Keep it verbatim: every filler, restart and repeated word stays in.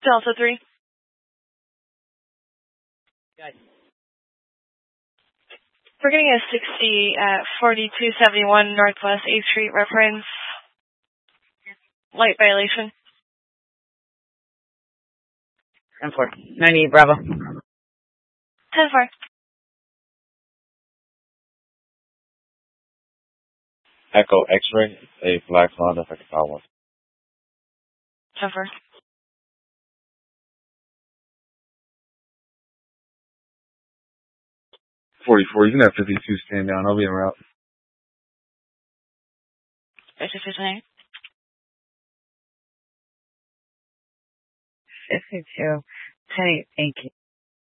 Delta three. Good. We're getting a sixty at forty-two seventy-one Northwest eighth Street reference. Light violation. ten four. ninety-eight Bravo. ten four. Echo X-ray, a black Honda Tower. ten four. forty-four, you can have fifty-two stand down. I'll be en route. fifty-two. fifty-two. ten eight, thank you.